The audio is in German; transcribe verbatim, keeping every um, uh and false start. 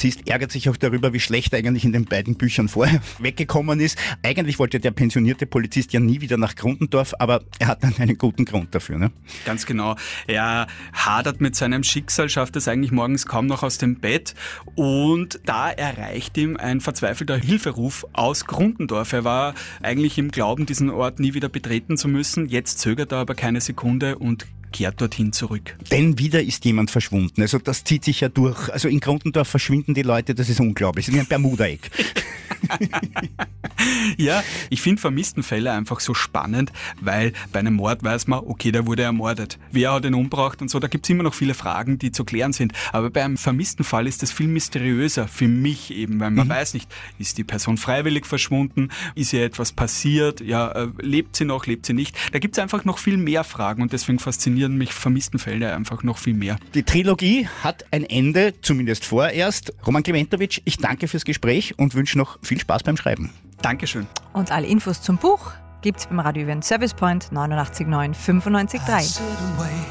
Polizist ärgert sich auch darüber, wie schlecht er eigentlich in den beiden Büchern vorher weggekommen ist. Eigentlich wollte der pensionierte Polizist ja nie wieder nach Grundendorf, aber er hat dann einen guten Grund dafür. Ne? Ganz genau. Er hadert mit seinem Schicksal, schafft es eigentlich morgens kaum noch aus dem Bett und da erreicht ihm ein verzweifelter Hilferuf aus Grundendorf. Er war eigentlich im Glauben, diesen Ort nie wieder betreten zu müssen. Jetzt zögert er aber keine Sekunde und kehrt dorthin zurück. Denn wieder ist jemand verschwunden. Also das zieht sich ja durch. Also in Grundendorf verschwinden die Leute, das ist unglaublich. Das ist wie ein Bermuda-Eck. Ja, ich finde Vermisstenfälle einfach so spannend, weil bei einem Mord weiß man, okay, der wurde ermordet. Wer hat ihn umgebracht und so, da gibt es immer noch viele Fragen, die zu klären sind. Aber bei einem vermissten Fall ist das viel mysteriöser, für mich eben, weil man mhm. weiß nicht, ist die Person freiwillig verschwunden, ist ihr etwas passiert, ja, äh, lebt sie noch, lebt sie nicht. Da gibt es einfach noch viel mehr Fragen und deswegen faszinieren mich Vermisstenfälle einfach noch viel mehr. Die Trilogie hat ein Ende, zumindest vorerst. Roman Klementowitsch, ich danke fürs Gespräch und wünsche noch viel Spaß beim Schreiben. Dankeschön. Und alle Infos zum Buch gibt's beim Radio Event Service Point neunundachtzig neun fünfundneunzig Komma drei.